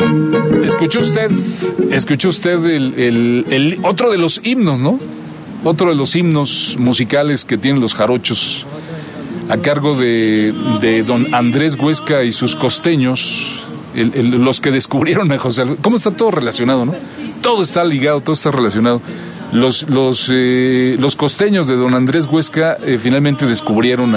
Escuchó usted el otro de los himnos, ¿no? Otro de los himnos musicales que tienen los jarochos, a cargo de don Andrés Huesca y sus costeños, los que descubrieron a José Alfredo. ¿Cómo está todo relacionado, no? Todo está ligado, todo está relacionado. Los costeños de don Andrés Huesca finalmente descubrieron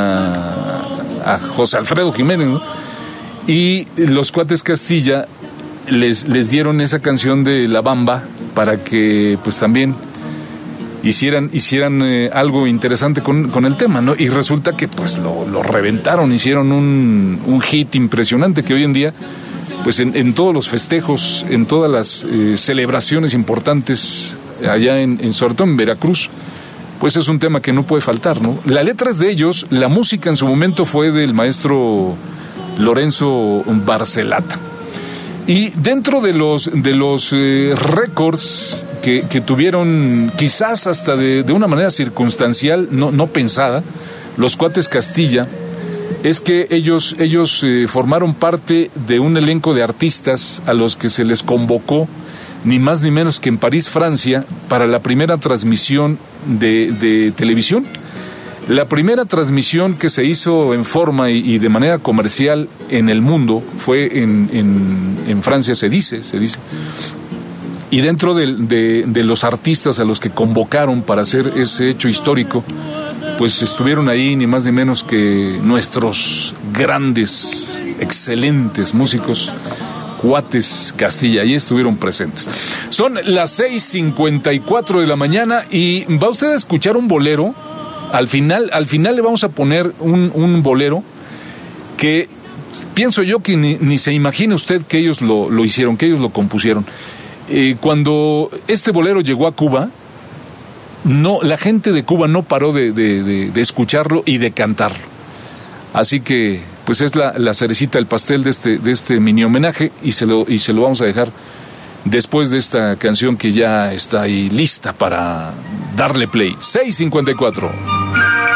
a José Alfredo Jiménez, ¿no? Y los cuates Castilla les dieron esa canción de La Bamba para que pues también hicieran algo interesante con el tema, ¿no? Y resulta que pues lo reventaron, hicieron un hit impresionante que hoy en día pues en todos los festejos, en todas las celebraciones importantes allá sobre todo en Veracruz, pues es un tema que no puede faltar, ¿no? La letra es de ellos, la música en su momento fue del maestro Lorenzo Barcelata. Y dentro de los récords que tuvieron, quizás hasta de una manera circunstancial, no pensada, los cuates Castilla, es que ellos formaron parte de un elenco de artistas a los que se les convocó, ni más ni menos que en París, Francia, para la primera transmisión de televisión. La primera transmisión que se hizo en forma y de manera comercial en el mundo fue en Francia, se dice. Y dentro de los artistas a los que convocaron para hacer ese hecho histórico, pues estuvieron ahí ni más ni menos que nuestros grandes, excelentes músicos, cuates Castilla, ahí estuvieron presentes. Son las 6:54 de la mañana y va usted a escuchar un bolero. Al final le vamos a poner un bolero que pienso yo que ni se imagina usted que ellos lo hicieron, que ellos lo compusieron. Cuando este bolero llegó a Cuba, la gente de Cuba no paró de escucharlo y de cantarlo. Así que pues es la cerecita del pastel de este mini homenaje y se lo vamos a dejar después de esta canción que ya está ahí lista para darle play. 6:54.